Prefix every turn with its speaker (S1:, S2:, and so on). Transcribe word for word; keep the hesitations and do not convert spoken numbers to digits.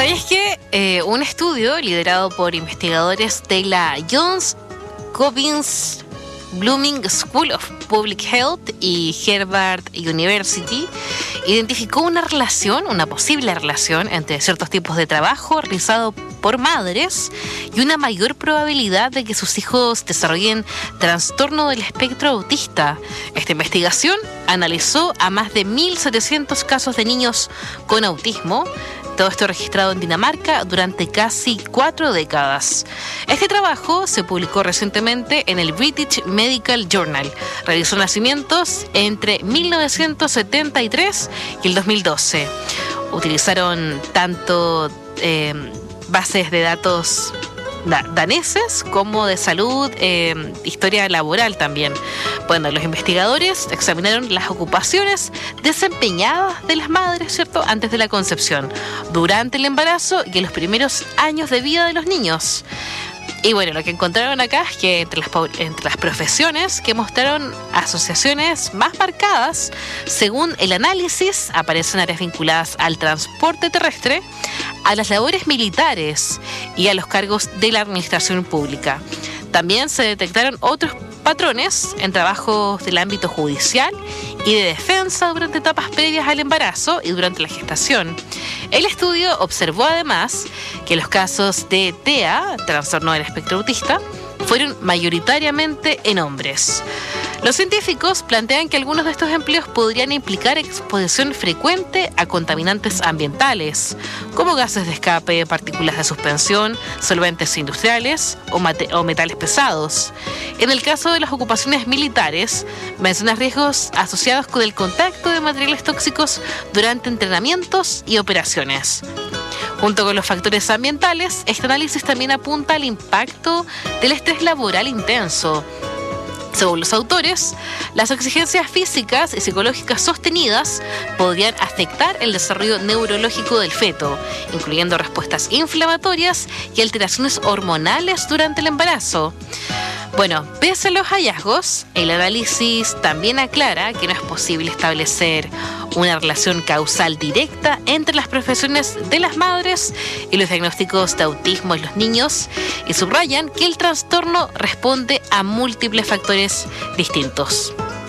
S1: Y es que eh, un estudio liderado por investigadores de la Johns Hopkins Blooming School of Public Health y Harvard University identificó una relación, una posible relación entre ciertos tipos de trabajo realizado por madres y una mayor probabilidad de que sus hijos desarrollen trastorno del espectro autista. Esta investigación analizó a más de mil setecientos casos de niños con autismo. Todo esto registrado en Dinamarca durante casi cuatro décadas. Este trabajo se publicó recientemente en el British Medical Journal. Realizó nacimientos entre mil novecientos setenta y tres y el dos mil doce. Utilizaron tanto eh, bases de datos daneses como de salud, eh, historia laboral también. Bueno, los investigadores examinaron las ocupaciones desempeñadas de las madres, ¿cierto?, antes de la concepción, durante el embarazo y en los primeros años de vida de los niños. Y bueno, lo que encontraron acá es que entre las, entre las profesiones que mostraron asociaciones más marcadas, según el análisis, aparecen áreas vinculadas al transporte terrestre, a las labores militares y a los cargos de la administración pública. También se detectaron otros patrones en trabajos del ámbito judicial y de defensa durante etapas previas al embarazo y durante la gestación. El estudio observó además que los casos de T E A, trastorno del espectro autista, fueron mayoritariamente en hombres. Los científicos plantean que algunos de estos empleos podrían implicar exposición frecuente a contaminantes ambientales, como gases de escape, partículas de suspensión, solventes industriales o, mate- o metales pesados. En el caso de las ocupaciones militares, menciona riesgos asociados con el contacto de materiales tóxicos durante entrenamientos y operaciones. Junto con los factores ambientales, este análisis también apunta al impacto del estrés laboral intenso. Según los autores, las exigencias físicas y psicológicas sostenidas podrían afectar el desarrollo neurológico del feto, incluyendo respuestas inflamatorias y alteraciones hormonales durante el embarazo. Bueno, pese a los hallazgos, el análisis también aclara que no es posible establecer una relación causal directa entre las profesiones de las madres y los diagnósticos de autismo en los niños, y subrayan que el trastorno responde a múltiples factores distintos.